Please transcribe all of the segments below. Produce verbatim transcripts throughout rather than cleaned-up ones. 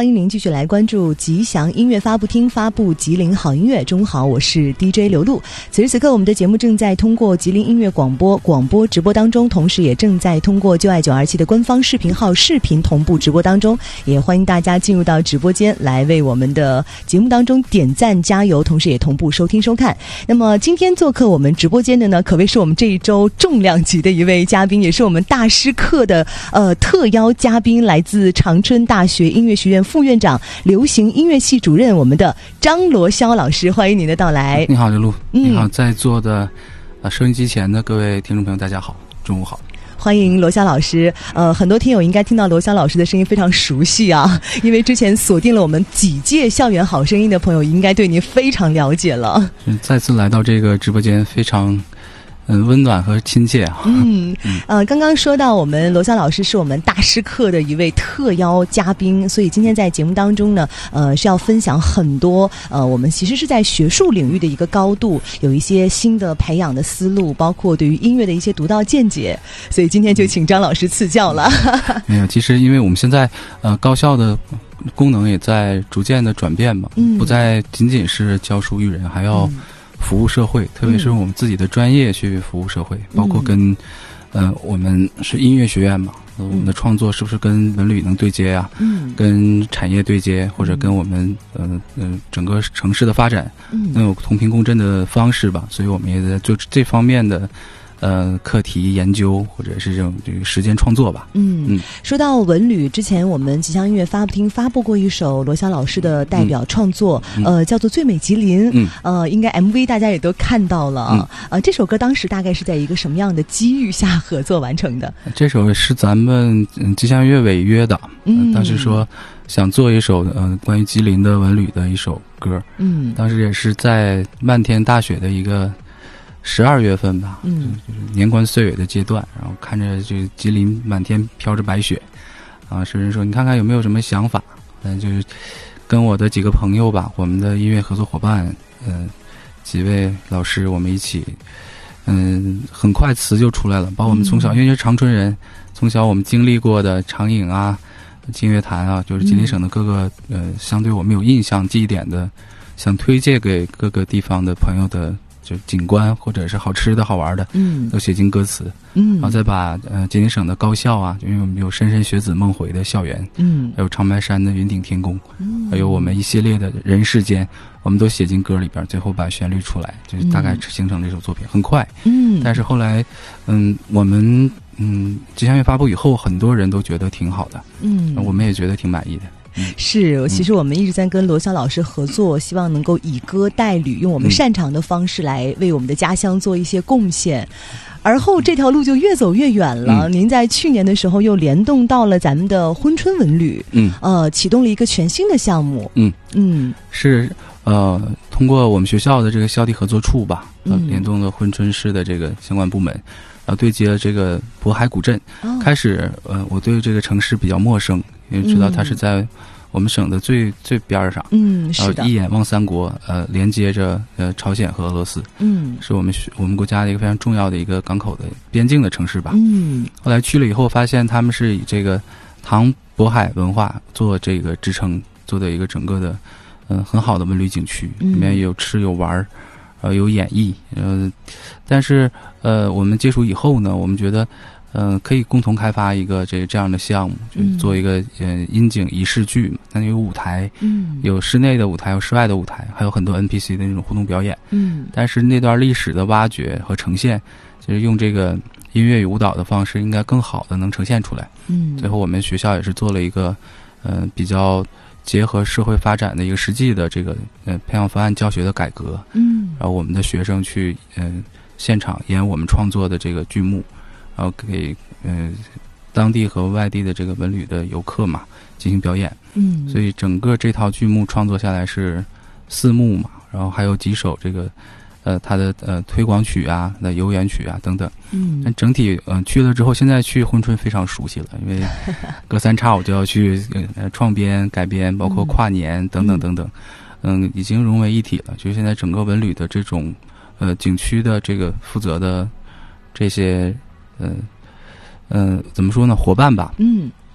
欢迎您继续来关注吉祥音乐发布厅，发布吉林好音乐。中午好，我是 D J 刘露。此时此刻我们的节目正在通过吉林音乐广播广播直播当中，同时也正在通过就爱九二七的官方视频号视频同步直播当中，也欢迎大家进入到直播间来为我们的节目当中点赞加油，同时也同步收听收看。那么今天做客我们直播间的呢，可谓是我们这一周重量级的一位嘉宾，也是我们大师课的呃特邀嘉宾，来自长春大学音乐学院副院长、流行音乐系主任，我们的张罗霄老师，欢迎您的到来。 你好，刘露。 嗯、 你好，在座的呃收音机前的各位听众朋友，大家好，中午好。 欢迎罗霄老师。呃，很多听友应该听到罗霄老师的声音非常熟悉啊，因为之前锁定了我们几届校园好声音的朋友，应该对您非常了解了。 再次来到这个直播间，非常嗯，温暖和亲切啊。 嗯，呃，刚刚说到我们罗霄老师是我们大师课的一位特邀嘉宾，所以今天在节目当中呢，呃，是要分享很多呃，我们其实是在学术领域的一个高度，有一些新的培养的思路，包括对于音乐的一些独到见解，所以今天就请张老师赐教了。 没有，其实因为我们现在呃高校的功能也在逐渐的转变嘛，嗯、不再仅仅是教书育人，还要、嗯服务社会，特别是我们自己的专业去服务社会，嗯、包括跟呃我们是音乐学院嘛，呃、我们的创作是不是跟文旅能对接啊？嗯，跟产业对接，或者跟我们呃呃整个城市的发展，嗯，能有同频共振的方式吧。所以我们也在做这方面的呃课题研究，或者是这种这个实践创作吧。嗯嗯， 说到文旅，之前我们吉祥音乐发布厅发布过一首罗霄老师的代表创作，嗯、呃，叫做《最美吉林》。嗯，呃，应该 M V 大家也都看到了。嗯，呃，这首歌当时大概是在一个什么样的机遇下合作完成的？ 这首是咱们吉祥音乐委约的，嗯，呃、当时说想做一首呃关于吉林的文旅的一首歌。嗯，当时也是在漫天大雪的一个十二月份吧，嗯，就是年关岁尾的阶段，然后看着这吉林满天飘着白雪，啊，诗人说你看看有没有什么想法？嗯，就是跟我的几个朋友吧，我们的音乐合作伙伴，嗯、呃，几位老师，我们一起，嗯，很快词就出来了，把我们从小，因为是长春人，从小我们经历过的长影啊、金乐坛啊，就是吉林省的各个呃相对我们有印象、记忆点的，想推荐给各个地方的朋友的。就景观或者是好吃的好玩的，嗯，都写进歌词，嗯，然后再把呃吉林省的高校啊，因为我们有莘莘学子梦回的校园，嗯，还有长白山的云顶天宫，嗯，还有我们一系列的人世间，我们都写进歌里边，最后把旋律出来，就是大概形成这首作品，很快，嗯，但是后来，嗯，我们嗯吉祥乐发布以后，很多人都觉得挺好的，嗯，我们也觉得挺满意的。 是，其实我们一直在跟罗霄老师合作，希望能够以歌代履，用我们擅长的方式来为我们的家乡做一些贡献。而后这条路就越走越远了。嗯、您在去年的时候又联动到了咱们的珲春文旅，嗯，呃，启动了一个全新的项目。嗯嗯，是呃，通过我们学校的这个校地合作处吧，呃，联动了珲春市的这个相关部门。然后对接了这个渤海古镇，哦、开始呃，我对这个城市比较陌生，因为知道它是在我们省的最、嗯、最边上，嗯，是的，然后一眼望三国，呃，连接着呃朝鲜和俄罗斯，嗯，是我们我们国家的一个非常重要的一个港口的边境的城市吧，嗯，后来去了以后，发现他们是以这个唐渤海文化做这个支撑，做的一个整个的嗯、呃、很好的文旅景区，里面有吃有玩。呃，有演绎，呃，但是呃，我们接触以后呢，我们觉得，呃，可以共同开发一个这个这样的项目，就是做一个呃音景仪式剧嘛，它有舞台，嗯，有室内的舞台，有室外的舞台，还有很多 N P C 的那种互动表演，嗯，但是那段历史的挖掘和呈现，就是用这个音乐与舞蹈的方式，应该更好的能呈现出来，嗯，最后我们学校也是做了一个，呃，比较。结合社会发展的一个实际的这个呃培养方案教学的改革，嗯，然后我们的学生去呃现场演我们创作的这个剧目，然后给呃当地和外地的这个文旅的游客嘛进行表演，嗯，所以整个这套剧目创作下来是四幕嘛，然后还有几首这个呃它的呃推广曲啊、那游园曲啊等等，嗯，但整体呃去了之后，现在去珲春非常熟悉了，因为隔三差五就要去呃创编、改编，包括跨年等等等等，嗯，已经融为一体了。就是现在整个文旅的这种呃景区的这个负责的这些呃呃怎么说呢伙伴吧，嗯。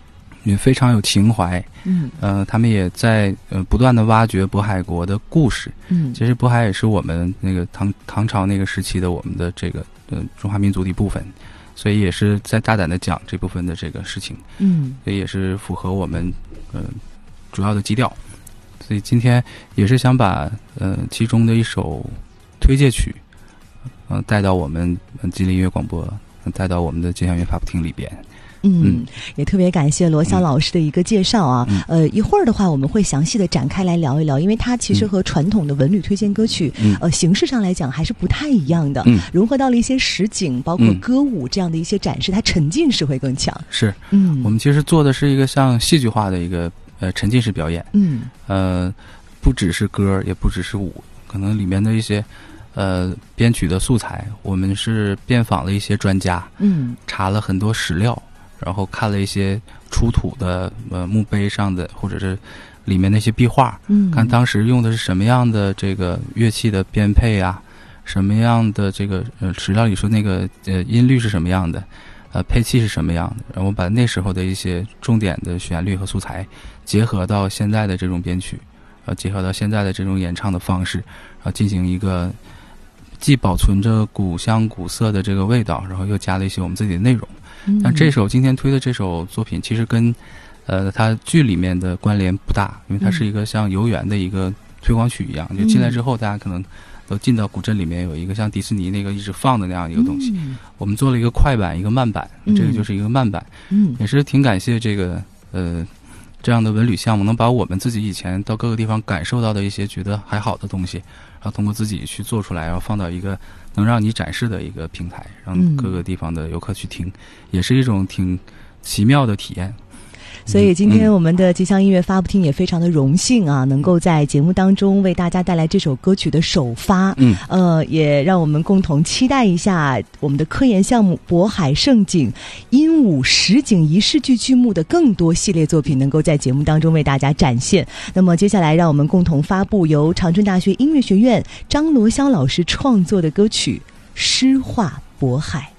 也非常有情怀。 嗯， 呃，他们也在呃不断的挖掘渤海国的故事。 嗯， 其实渤海也是我们那个唐唐朝那个时期的我们的这个呃中华民族的一部分，所以也是在大胆的讲这部分的这个事情。 嗯， 所以也是符合我们呃主要的基调。所以今天也是想把呃其中的一首推介曲，呃带到我们吉林音乐广播，带到我们的吉祥音乐发布厅里边。 嗯，嗯也特别感谢罗翔老师的一个介绍啊。嗯、呃，一会儿的话我们会详细的展开来聊一聊，因为它其实和传统的文旅推荐歌曲，嗯、呃，形式上来讲还是不太一样的。嗯，融合到了一些实景，包括歌舞这样的一些展示，它沉浸式会更强。 是，嗯，我们其实做的是一个像戏剧化的一个呃沉浸式表演。嗯，呃，不只是歌，也不只是舞，可能里面的一些。呃，编曲的素材，我们是遍访了一些专家，嗯，查了很多史料，然后看了一些出土的呃墓碑上的，或者是里面那些壁画，嗯，看当时用的是什么样的这个乐器的编配啊，什么样的这个呃史料里说那个呃音律是什么样的，呃配器是什么样的，然后把那时候的一些重点的旋律和素材结合到现在的这种编曲，呃结合到现在的这种演唱的方式，然后进行一个。既保存着古香古色的这个味道，然后又加了一些我们自己的内容。嗯、但这首今天推的这首作品，其实跟呃它剧里面的关联不大，因为它是一个像游园的一个推广曲一样，嗯、就进来之后，大家可能都进到古镇里面有一个像迪士尼那个一直放的那样一个东西。嗯、我们做了一个快板，一个慢板，这个就是一个慢板。嗯，也是挺感谢这个呃。这样的文旅项目能把我们自己以前到各个地方感受到的一些觉得还好的东西，然后通过自己去做出来，然后放到一个能让你展示的一个平台，让各个地方的游客去听，嗯、也是一种挺奇妙的体验。 所以今天我们的吉祥音乐发布厅也非常的荣幸啊，能够在节目当中为大家带来这首歌曲的首发。嗯，呃，也让我们共同期待一下我们的科研项目渤海盛景音舞实景仪式剧剧目的更多系列作品能够在节目当中为大家展现。那么接下来让我们共同发布由长春大学音乐学院张罗霄老师创作的歌曲《诗画渤海》。